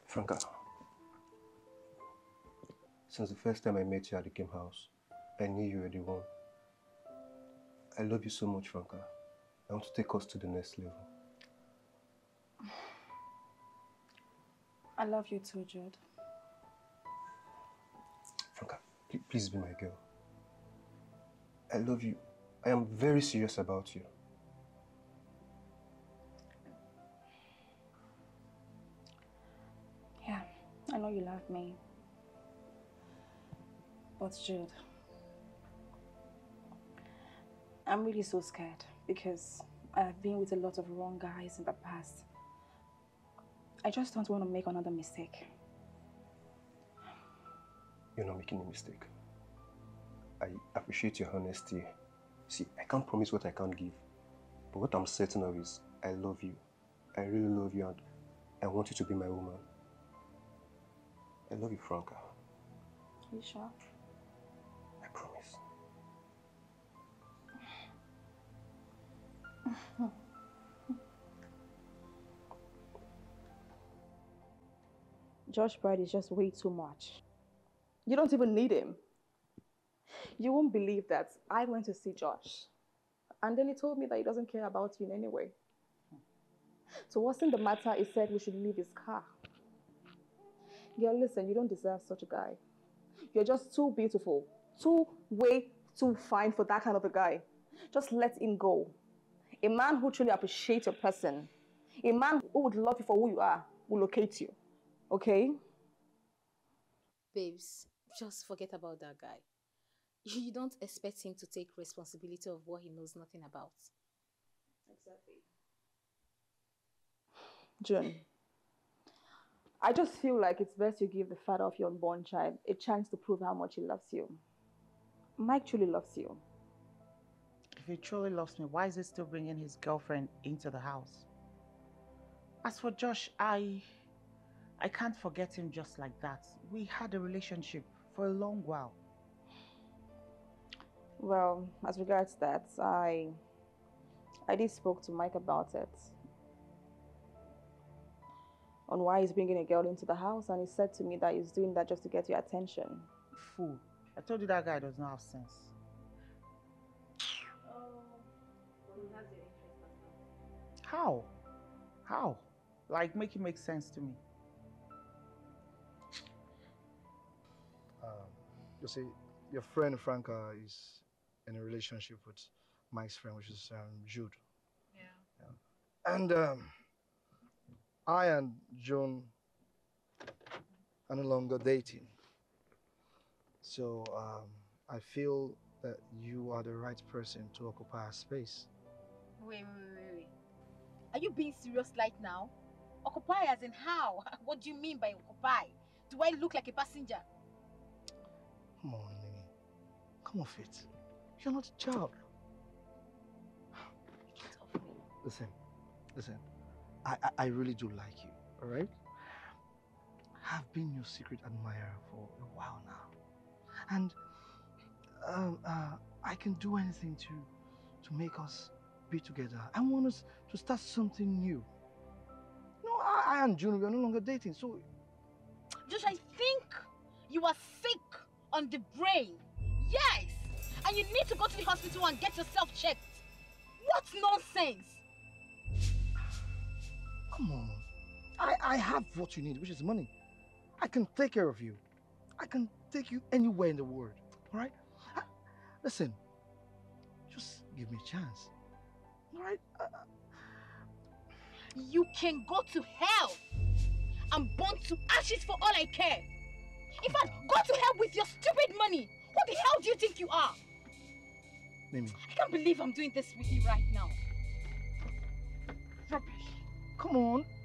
Franca, since the first time I met you at the game house, I knew you were the one. I love you so much, Franca. I want to take us to the next level. I love you too, Jude. Franca, please be my girl. I love you. I am very serious about you. Yeah, I know you love me. But Jude, I'm really so scared because I've been with a lot of wrong guys in the past. I just don't want to make another mistake. You're not making a mistake. I appreciate your honesty. See, I can't promise what I can't give. But what I'm certain of is, I love you. I really love you and I want you to be my woman. I love you, Franca. Are you sure? I promise. Josh Bride is just way too much. You don't even need him. You won't believe that I went to see Josh. And then he told me that he doesn't care about you in any way. So what's in the matter? He said we should leave his car. Girl, listen, you don't deserve such a guy. You're just too beautiful. Way too fine for that kind of a guy. Just let him go. A man who truly appreciates your person, a man who would love you for who you are, will locate you. Okay? Babes, just forget about that guy. You don't expect him to take responsibility of what he knows nothing about. Exactly. June, I just feel like it's best you give the father of your unborn child a chance to prove how much he loves you. Mike truly loves you. If he truly loves me, why is he still bringing his girlfriend into the house? As for Josh, I can't forget him just like that. We had a relationship for a long while. Well, as regards that, I did spoke to Mike about it. On why he's bringing a girl into the house, and he said to me that he's doing that just to get your attention. Fool. I told you that guy does not have sense. Oh, well, he has your interest. How? How? Like, make it make sense to me. You see, your friend Franca is in a relationship with Mike's friend, which is Jude. Yeah. And I and June are no longer dating. So I feel that you are the right person to occupy our space. Wait. Are you being serious right now? Occupy as in how? What do you mean by occupy? Do I look like a passenger? Come on, Nini. Come off it. You're not a child. Get off me. Listen. I really do like you, all right? I've been your secret admirer for a while now. And I can do anything to make us be together. I want us to start something new. No, I and June, we are no longer dating, so... Josh, I think you are sick on the brain. Yes! And you need to go to the hospital and get yourself checked. What nonsense! Come on. I have what you need, which is money. I can take care of you. I can take you anywhere in the world, all right? Listen, just give me a chance, all right? You can go to hell and burn to ashes for all I care. In fact, go to hell with your stupid money. What the hell do you think you are? Mimi. I can't believe I'm doing this with you right now. Rubbish. Come on.